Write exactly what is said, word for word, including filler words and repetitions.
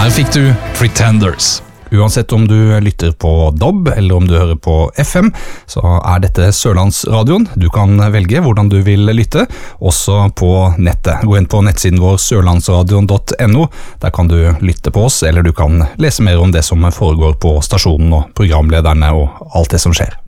Der fikk du Pretenders. Uansett om du lytter på D A B eller om du hører på F M, så er dette Sørlandsradioen. Du kan velge hvordan du vil lytte, også på nettet. Gå inn på nettsiden vår sørlandsradion punktum no. Der kan du lytte på oss, eller du kan lese mer om det som foregår på stasjonen og programlederne og alt det som skjer.